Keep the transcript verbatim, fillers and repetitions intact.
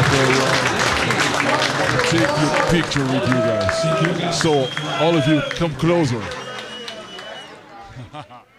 to take a picture with you guys. So all of you come closer.